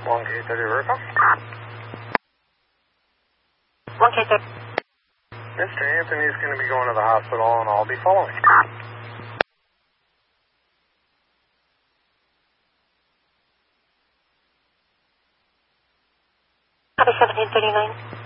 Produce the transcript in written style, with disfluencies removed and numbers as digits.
1K30 Verify. 1K30. Mr. Anthony's going to be going to the hospital, and I'll be following. Copy 1739.